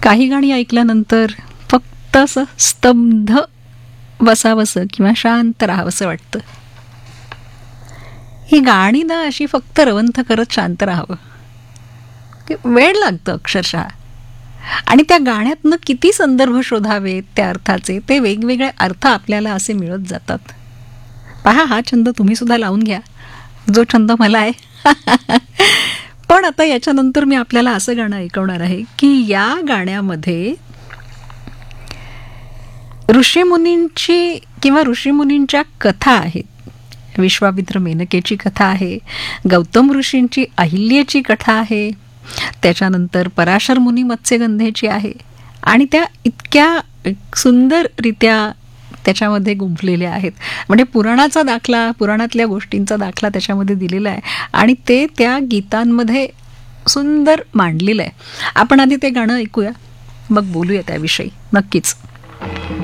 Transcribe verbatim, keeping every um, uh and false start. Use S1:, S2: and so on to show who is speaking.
S1: काही गाणी ऐकल्यानंतर फक्त असं स्तब्ध बसावंसं किंवा शांत राहावंसं वाटतं. ही गाणी ना अशी फक्त रवंथ करत शांत राहावं, वेळ लागतं अक्षरशः. आणि त्या गाण्यातनं किती संदर्भ शोधावेत त्या अर्थाचे, ते वेगवेगळे अर्थ आपल्याला असे मिळत जातात. पहा, हा छंद तुम्ही सुद्धा लावून घ्या, जो छंद मला आहे. पण आता याच्यानंतर मी आपल्याला असं गाणं ऐकवणार आहे की या गाण्यामध्ये ऋषीमुनींची किंवा ऋषीमुनींच्या कथा आहेत. विश्वामित्र मेनकेची कथा आहे, गौतम ऋषींची अहिल्याची कथा आहे, त्याच्यानंतर पराशर मुनी मत्स्यगंधेची आहे. आणि त्या इतक्या सुंदररित्या त्याच्यामध्ये गुंफलेल्या आहेत. म्हणजे पुराणाचा दाखला, पुराणातल्या गोष्टींचा दाखला त्याच्यामध्ये दिलेला आहे आणि ते त्या गीतांमध्ये सुंदर मांडलेलं आहे. आपण आधी ते गाणं ऐकूया, मग बोलूया त्याविषयी नक्कीच.